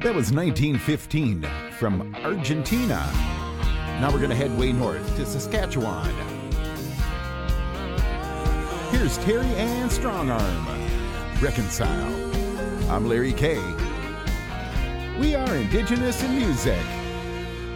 That was 1915 from Argentina. Now we're going to head way north to Saskatchewan. Here's Terry Ann Strongarm, Reconcile. I'm Larry Kay. We are Indigenous in Music.